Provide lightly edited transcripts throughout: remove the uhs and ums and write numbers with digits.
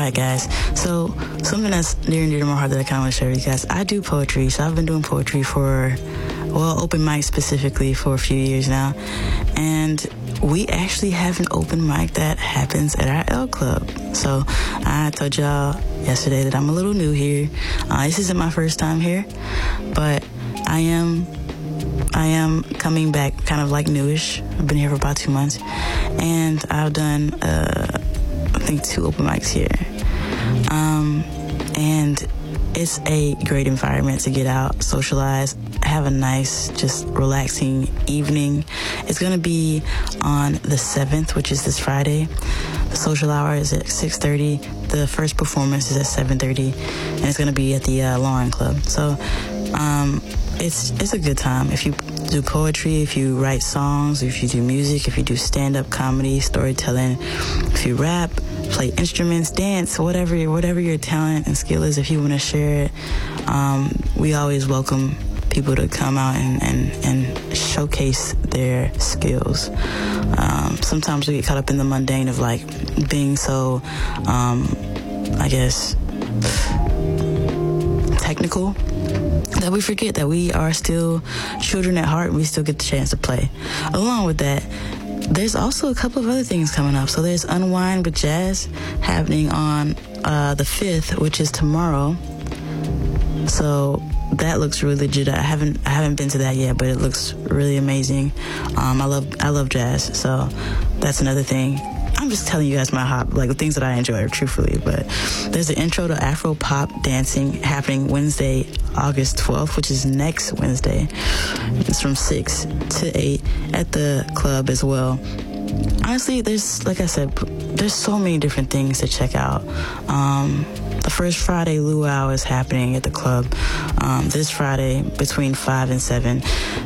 right, guys. So something that's near and dear to my heart that I kind of want to share with you guys. I do poetry, so I've been doing poetry for, open mic specifically for a few years now. And we actually have an open mic that happens at our L Club. So I told y'all yesterday that I'm a little new here. This isn't my first time here, but I am coming back kind of like newish. I've been here for about 2 months, and I've done, I think 2 open mics here. And it's a great environment to get out, socialize, have a nice, just relaxing evening. It's going to be on the 7th, which is this Friday. The social hour is at 6:30. The first performance is at 7:30, and it's going to be at the Lauren Club. So it's a good time. If you do poetry, if you write songs, if you do music, if you do stand-up comedy, storytelling, if you rap, play instruments, dance, whatever your talent and skill is, if you want to share it, we always welcome people to come out and showcase their skills. Sometimes we get caught up in the mundane of like being so, I guess, technical, that we forget that we are still children at heart and we still get the chance to play. Along with that, there's also a couple of other things coming up. So there's Unwind with Jazz happening on the 5th, which is tomorrow. So that looks really legit. I haven't been to that yet, but it looks really amazing. I love jazz, so that's another thing. I'm just telling you guys the things that I enjoy, truthfully. But there's an intro to Afro pop dancing happening Wednesday, August 12th, which is next Wednesday. It's from 6 to 8 at the club as well. Honestly, like I said, there's so many different things to check out. The first Friday luau is happening at the club this Friday between 5 and 7.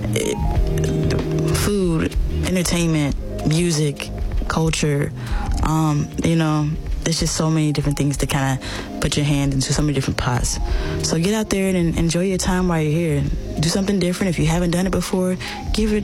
Food, entertainment, music, culture, there's just so many different things to kind of put your hand into, so many different pots. So get out there and enjoy your time while you're here. Do something different. If you haven't done it before, give it a